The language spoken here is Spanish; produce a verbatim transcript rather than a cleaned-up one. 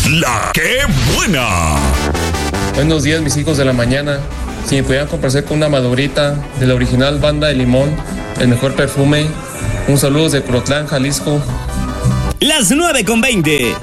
La que buena. Buenos días, mis hijos de la mañana. Si me pudieran complacer con una madurita de la original Banda de Limón, el mejor perfume. Un saludo desde Crotlán, Jalisco. Las nueve con veinte.